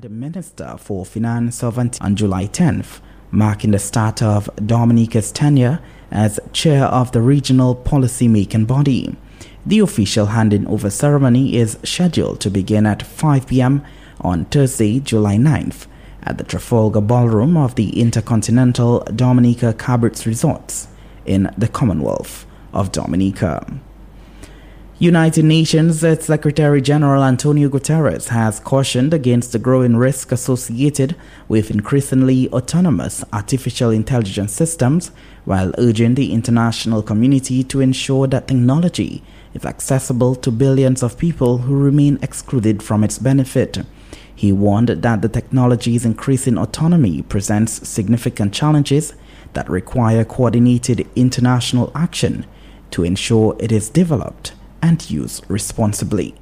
and Minister for Finance on July 10th, marking the start of Dominica's tenure as chair of the regional policy-making body. The official handing over ceremony is scheduled to begin at 5 p.m. on Thursday, July 9th, at the Trafalgar Ballroom of the Intercontinental Dominica Cabarets Resorts in the Commonwealth of Dominica. United Nations Secretary-General Antonio Guterres has cautioned against the growing risk associated with increasingly autonomous artificial intelligence systems, while urging the international community to ensure that technology is accessible to billions of people who remain excluded from its benefit. He warned that the technology's increasing autonomy presents significant challenges that require coordinated international action to ensure it is developed and used responsibly.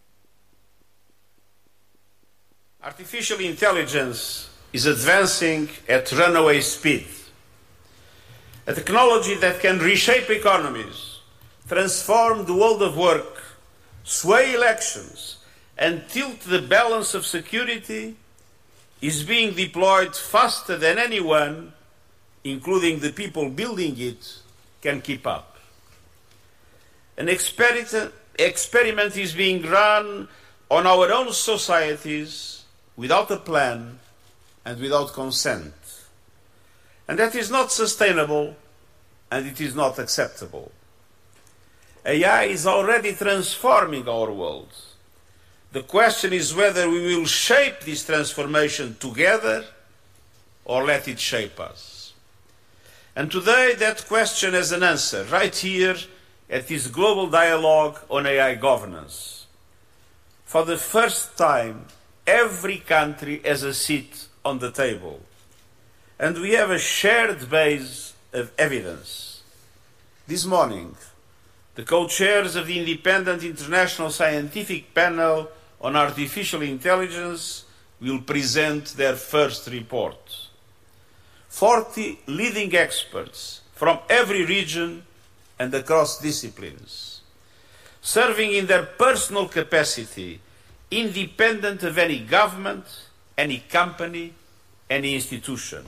Artificial intelligence is advancing at runaway speed. A technology that can reshape economies, transform the world of work, sway elections, and tilt the balance of security is being deployed faster than anyone, including the people building it, can keep up. An experiment is being run on our own societies without a plan and without consent. And that is not sustainable, and it is not acceptable. AI is already transforming our world. The question is whether we will shape this transformation together or let it shape us. And today that question has an answer right here at this global dialogue on AI governance. For the first time, every country has a seat on the table, and we have a shared base of evidence. This morning, the co-chairs of the Independent International Scientific Panel on Artificial Intelligence will present their first report. 40 leading experts from every region and across disciplines, serving in their personal capacity, independent of any government, any company, any institution.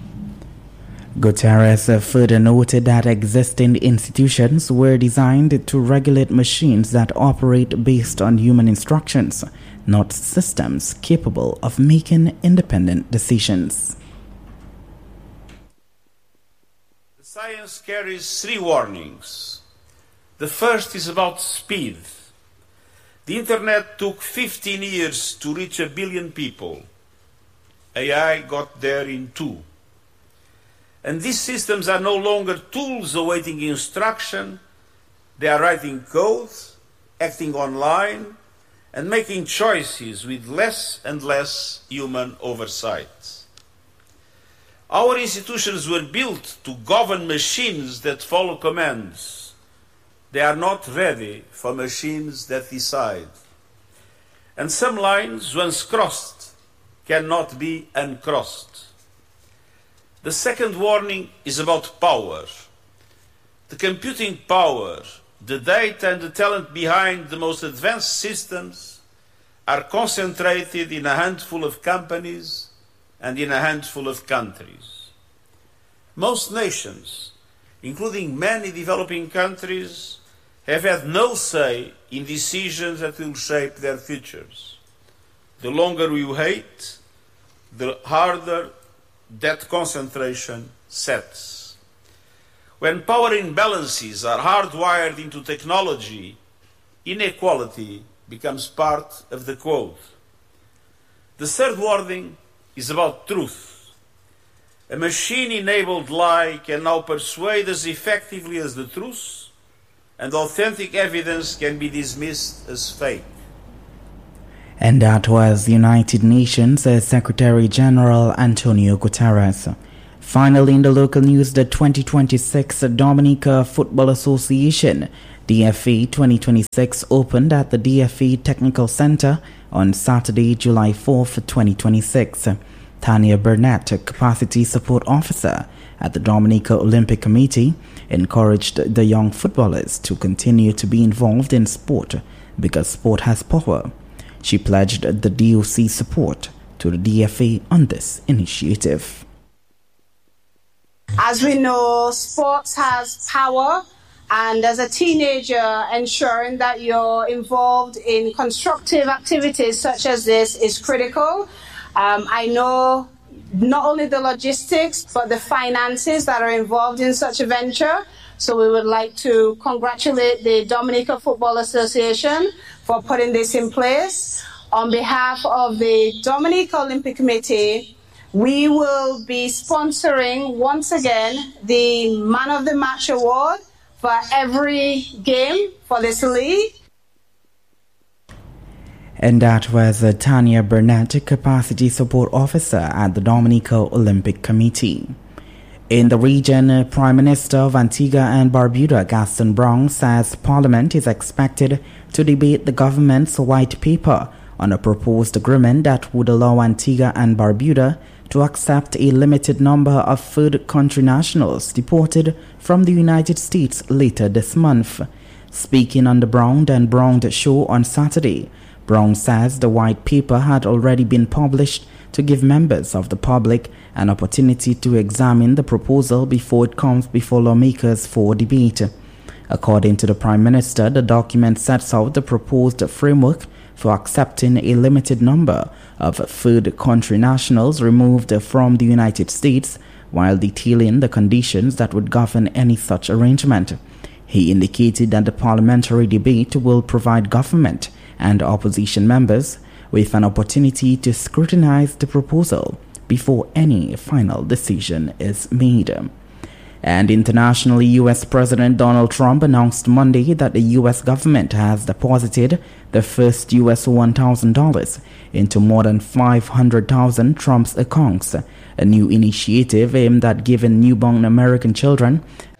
Guterres further noted that existing institutions were designed to regulate machines that operate based on human instructions, not systems capable of making independent decisions. Science carries 3 warnings. The first is about speed. The internet took 15 years to reach 1 billion people. AI got there in 2. And these systems are no longer tools awaiting instruction. They are writing code, acting online, and making choices with less and less human oversight. Our institutions were built to govern machines that follow commands. They are not ready for machines that decide. And some lines, once crossed, cannot be uncrossed. The second warning is about power. The computing power, the data and the talent behind the most advanced systems are concentrated in a handful of companies and in a handful of countries. Most nations, including many developing countries, have had no say in decisions that will shape their futures. The longer we wait, the harder that concentration sets. When power imbalances are hardwired into technology, inequality becomes part of the code. The third warning is about truth. A machine-enabled lie can now persuade as effectively as the truth, and authentic evidence can be dismissed as fake. And that was United Nations Secretary-General Antonio Guterres. Finally, in the local news, the 2026 Dominica Football Association DFA 2026 opened at the DFA Technical Center on Saturday, July 4th, 2026. Tanya Burnett, Capacity Support Officer at the Dominica Olympic Committee, encouraged the young footballers to continue to be involved in sport because sport has power. She pledged the DOC support to the DFA on this initiative. As we know, sports has power, and as a teenager, ensuring that you're involved in constructive activities such as this is critical. I know not only the logistics, but the finances that are involved in such a venture. So we would like to congratulate the Dominica Football Association for putting this in place. On behalf of the Dominica Olympic Committee, we will be sponsoring once again the Man of the Match Award for every game for this league. And that was Tanya Burnett, Capacity Support Officer at the Dominica Olympic Committee. In the region, Prime Minister of Antigua and Barbuda, Gaston Browne, says Parliament is expected to debate the government's white paper on a proposed agreement that would allow Antigua and Barbuda to accept a limited number of third country nationals deported from the United States later this month. Speaking on the Brown and Brown show on Saturday, Browne says the white paper had already been published to give members of the public an opportunity to examine the proposal before it comes before lawmakers for debate. According to the Prime Minister, the document sets out the proposed framework for accepting a limited number of third country nationals removed from the United States, while detailing the conditions that would govern any such arrangement. He indicated that the parliamentary debate will provide government and opposition members with an opportunity to scrutinize the proposal before any final decision is made. And internationally, U.S. President Donald Trump announced Monday that the U.S. government has deposited the first U.S. $1,000 into more than 500,000 Trump's accounts, a new initiative aimed at giving newborn American children